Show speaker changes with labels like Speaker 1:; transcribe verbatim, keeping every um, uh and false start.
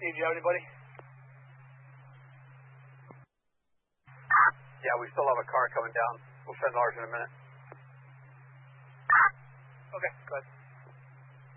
Speaker 1: Steve, do you have anybody?
Speaker 2: Yeah, we still have a car coming down. We'll send ours in a minute.
Speaker 1: Okay, go ahead.